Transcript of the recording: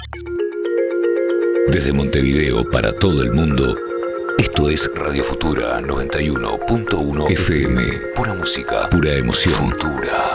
Desde Montevideo para todo el mundo, esto es Radio Futura 91.1 FM. Pura música, pura emoción. Futura.